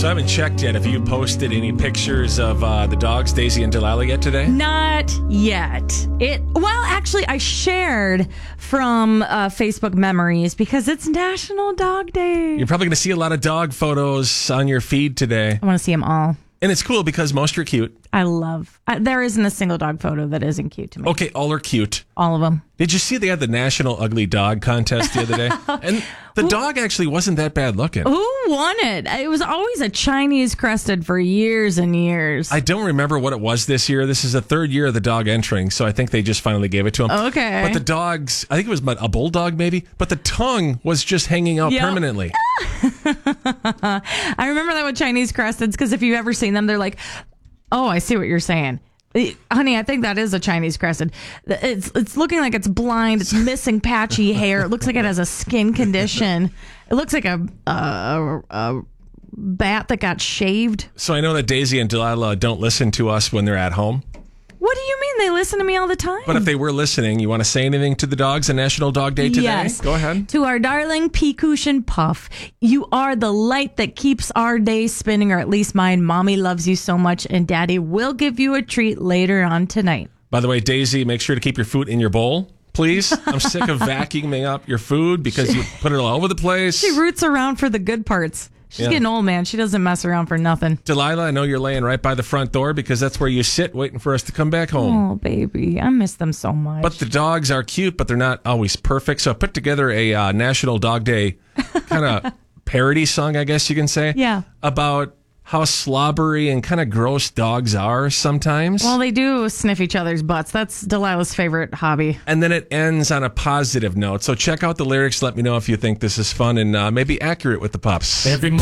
So I haven't checked yet. Have you posted any pictures of the dogs, Daisy and Delilah, yet today? Not yet. Actually, I shared from Facebook memories because it's National Dog Day. You're probably going to see a lot of dog photos on your feed today. I want to see them all. And it's cool because most are cute. I love. There isn't a single dog photo that isn't cute to me. Okay, all are cute. All of them. Did you see they had the National Ugly Dog Contest the other day? And the dog actually wasn't that bad looking. Who won it? It was always a Chinese crested for years and years. I don't remember what it was this year. This is the third year of the dog entering, so I think they just finally gave it to him. Okay. But the dogs, I think it was a bulldog maybe, but the tongue was just hanging out permanently. I remember that with Chinese cresteds because if you've ever seen them, they're like, oh, I see what you're saying. Honey, I think that is a Chinese crested. It's looking like it's blind. It's missing patchy hair. It looks like it has a skin condition. It looks like a bat that got shaved. So I know that Daisy and Delilah don't listen to us when they're at home. What do you mean? They listen to me all the time. But if they were listening, you want to say anything to the dogs on National Dog Day today? Yes. Go ahead. To our darling Peekoosh and Puff, you are the light that keeps our day spinning, or at least mine. Mommy loves you so much, and Daddy will give you a treat later on tonight. By the way, Daisy, make sure to keep your food in your bowl, please. I'm sick of vacuuming up your food because you put it all over the place. She roots around for the good parts. She's getting old, man. She doesn't mess around for nothing. Delilah, I know you're laying right by the front door because that's where you sit waiting for us to come back home. Oh, baby. I miss them so much. But the dogs are cute, but they're not always perfect. So I put together a National Dog Day kind of parody song, I guess you can say. Yeah. About how slobbery and kind of gross dogs are sometimes. Well, they do sniff each other's butts. That's Delilah's favorite hobby. And then it ends on a positive note. So check out the lyrics. Let me know if you think this is fun and maybe accurate with the pups. Every